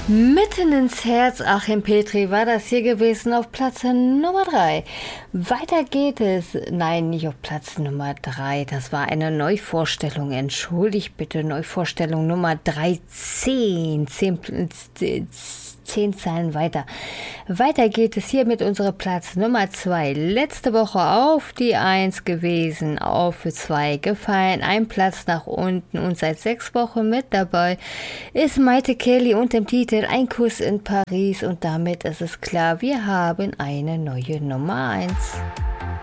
Mitten ins Herz, Achim Petri war das hier gewesen auf Platz Nummer 3. Weiter geht es, nein, nicht auf Platz Nummer 3, das war eine Neuvorstellung, entschuldigt bitte, Neuvorstellung Nummer 13, 10 Zeilen weiter. Weiter geht es hier mit unserem Platz Nummer 2. Letzte Woche auf die 1 gewesen, auf 2 gefallen, ein Platz nach unten und seit 6 Wochen mit dabei ist Maite Kelly und dem Titel Ein Kuss in Paris und damit ist es klar, wir haben eine neue Nummer 1.